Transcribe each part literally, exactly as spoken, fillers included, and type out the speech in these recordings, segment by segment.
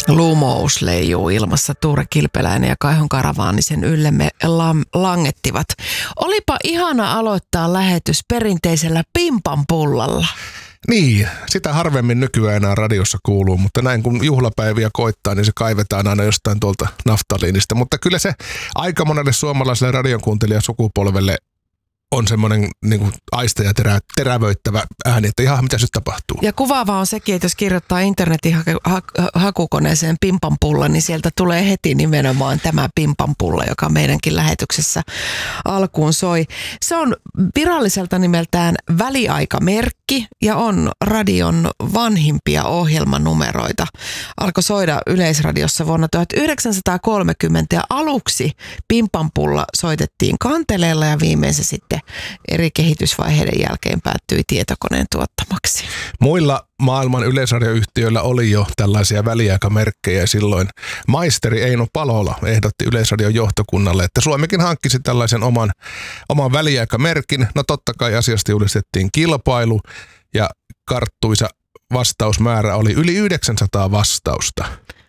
Lumous leijuu ilmassa. Tuure Kilpeläinen ja Kaihon Karavaani sen yllemme lam- langettivat. Olipa ihana aloittaa lähetys perinteisellä pimpanpullalla. Niin, sitä harvemmin nykyään enää radiossa kuuluu, mutta näin kun juhlapäiviä koittaa, niin se kaivetaan aina jostain tuolta naftaliinista. Mutta kyllä se aika monelle suomalaiselle radionkuuntelijasukupolvelle on semmoinen niin kuin aisteja terä, terävöittävä ääni, että ihan mitä nyt tapahtuu. Ja kuvaavaa on sekin, että jos kirjoittaa internetin haku, ha, hakukoneeseen pimpanpulla, niin sieltä tulee heti nimenomaan tämä pimpanpulla, joka meidänkin lähetyksessä alkuun soi. Se on viralliselta nimeltään väliaikamerkki ja on radion vanhimpia ohjelmanumeroita. Alkoi soida Yleisradiossa vuonna tuhatyhdeksänsataakolmekymmentä ja aluksi pimpanpulla soitettiin kanteleella ja viimein se sitten eri kehitysvaiheiden jälkeen päättyi tietokoneen tuottamaksi. Muilla maailman yleisradioyhtiöillä oli jo tällaisia väliaikamerkkejä. Silloin maisteri Eino Palola ehdotti Yleisradion johtokunnalle, että Suomikin hankkisi tällaisen oman, oman väliaikamerkin. No totta kai asiasta julistettiin kilpailu ja karttuisa vastausmäärä oli yli yhdeksänsataa vastausta.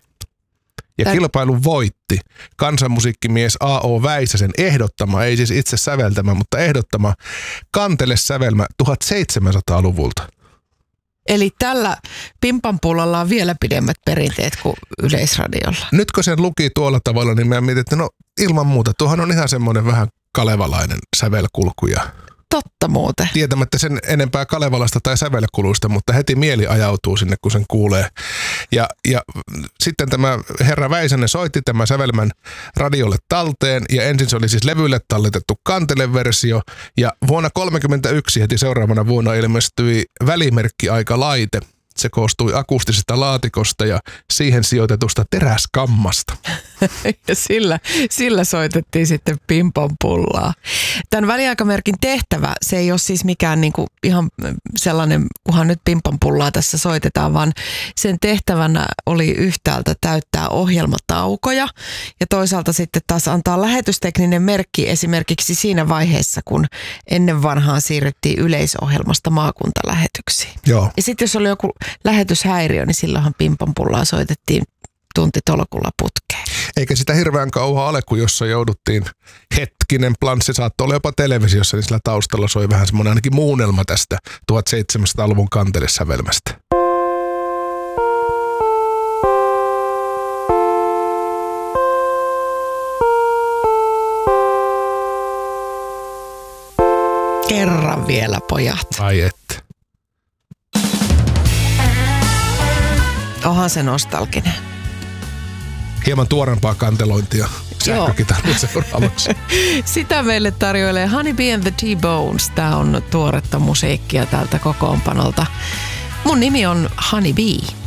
Ja Tän... kilpailun voitti kansanmusiikkimies A O Väisäsen ehdottama, ei siis itse säveltämä, mutta ehdottama kantelesävelmä tuhatseitsemänsataaluvulta. Eli tällä pimpanpullalla on vielä pidemmät perinteet kuin Yleisradiolla. Nyt kun sen luki tuolla tavalla, niin mä mietin, että no ilman muuta, tuohan on ihan semmoinen vähän kalevalainen sävelkulku ja totta muuten. Tietämättä sen enempää Kalevalasta tai sävelkuluista, mutta heti mieli ajautuu sinne, kun sen kuulee. Ja, ja sitten tämä herra Väisänen soitti tämän sävelmän radiolle talteen, ja ensin se oli siis levylle talletettu kanteleversio, ja vuonna tuhatyhdeksänsataakolmekymmentäyksi heti seuraavana vuonna ilmestyi välimerkkiaikalaite. Se koostui akustisesta laatikosta ja siihen sijoitetusta teräskammasta. Ja sillä, sillä soitettiin sitten pimpanpullaa. Tämän väliaikamerkin tehtävä, se ei ole siis mikään niinku ihan sellainen, kunhan nyt pimpanpullaa tässä soitetaan, vaan sen tehtävänä oli yhtäältä täyttää ohjelmataukoja ja toisaalta sitten taas antaa lähetystekninen merkki esimerkiksi siinä vaiheessa, kun ennen vanhaan siirryttiin yleisohjelmasta maakuntalähetyksiin. Joo. Ja sitten jos oli joku lähetyshäiriö, niin silloinhan pimpanpullaa soitettiin tuntitolkulla putkeen. Eikä sitä hirveän kauan ole, kun jossa jouduttiin hetkinen planssi, saattoi olla jopa televisiossa, niin sillä taustalla soi vähän semmoinen ainakin muunnelma tästä tuhatseitsemänsataaluvun kantelesävelmästä. Kerran vielä, pojat. Ai että. Onhan se nostalginen. Hieman tuorempaa kantelointia sähkökitarilla seuraavaksi. Sitä meille tarjoilee Honey Bee and the T-Bones. Tämä on tuoretta musiikkia tältä kokoonpanolta. Mun nimi on Honey Bee.